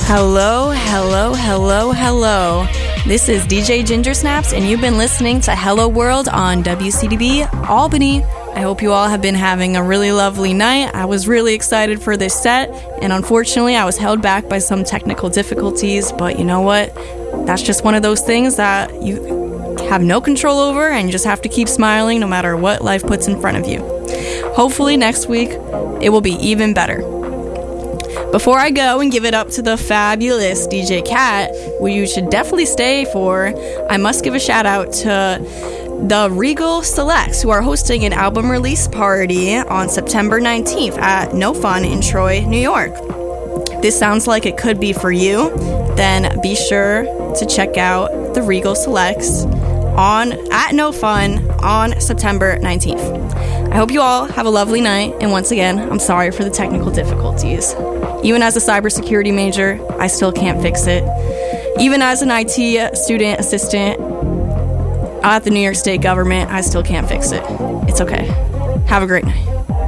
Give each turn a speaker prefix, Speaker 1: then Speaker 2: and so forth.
Speaker 1: Hello, hello, hello, hello. This is DJ Ginger Snaps, and you've been listening to Hello World on WCDB Albany. I hope you all have been having a really lovely night. I was really excited for this set, and unfortunately I was held back by some technical difficulties, but you know what? That's just one of those things that you have no control over, and you just have to keep smiling no matter what life puts in front of you. Hopefully next week it will be even better. Before I go and give it up to the fabulous DJ Cat, who you should definitely stay for, I must give a shout out to the Regal Selects, who are hosting an album release party on September 19th at No Fun in Troy, New York. This sounds like it could be for you. Then be sure to check out the Regal Selects at No Fun on September 19th. I hope you all have a lovely night, and once again, I'm sorry for the technical difficulties. Even as a cybersecurity major, I still can't fix it. Even as an IT student assistant at the New York State government, I still can't fix it. It's okay. Have a great night.